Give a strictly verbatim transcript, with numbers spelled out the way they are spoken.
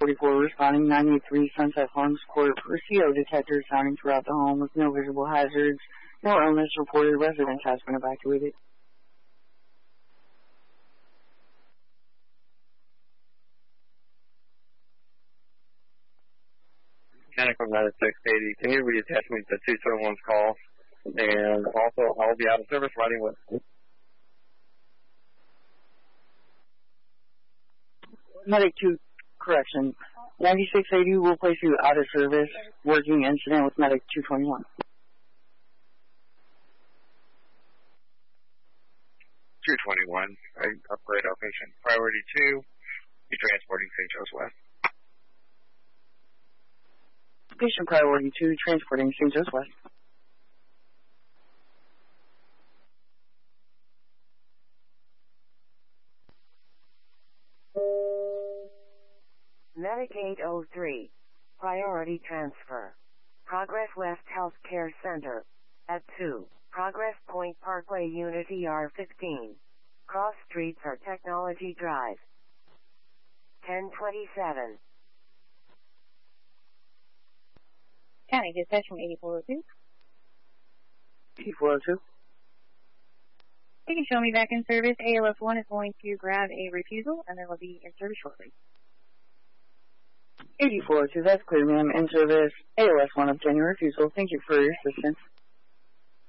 forty-four responding, nine eighty-three Sunset Farms Court for C O detector sounding throughout the home with no visible hazards. No illness reported. Residence has been evacuated. County from ninety-six eighty, can you reattach me to two twenty-one's call? And also, I'll be out of service riding with. Medic two, correction. ninety-six eighty will place you out of service. Working incident with Medic two twenty-one. two twenty-one, I upgrade our patient. Priority two, be transporting Saint Joe's West. Patient priority two, transporting Saint Joe's West. Medic eight oh three, priority transfer. Progress West Healthcare Center, at two, Progress Point Parkway Unit E R fifteen. Cross streets are Technology Drive. ten twenty-seven. County dispatch from eighty-four oh two. eighty-four oh two. You can show me back in service. A L S one is going to grab a refusal, and then we'll be in service shortly. eighty-four oh two, that's clear, ma'am. In service. A L S one obtaining refusal. Thank you for your assistance.